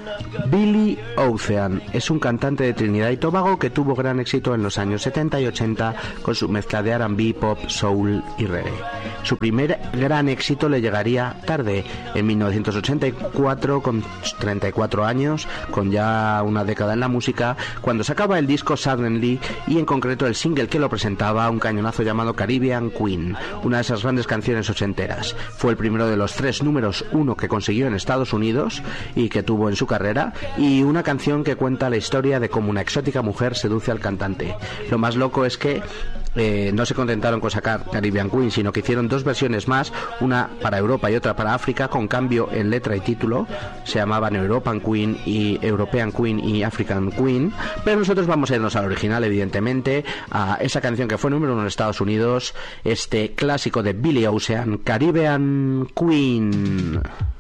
Billy Ocean es un cantante de Trinidad y Tobago que tuvo gran éxito en los años 70 y 80 con su mezcla de R&B, pop, soul y reggae. Su primer gran éxito le llegaría tarde, en 1984, con 34 años, con ya una década en la música, cuando sacaba el disco Suddenly y en concreto el single que lo presentaba, un cañonazo llamado Caribbean Queen, una de esas grandes canciones ochenteras. Fue el primero de los 3 números 1 que consiguió en Estados Unidos y que tuvo en su carrera, y una canción que cuenta la historia de cómo una exótica mujer seduce al cantante. Lo más loco es que no se contentaron con sacar Caribbean Queen, sino que hicieron 2 versiones más, una para Europa y otra para África, con cambio en letra y título. Se llamaban European Queen y African Queen, pero nosotros vamos a irnos al original, evidentemente, a esa canción que fue número 1 en Estados Unidos, este clásico de Billy Ocean, Caribbean Queen.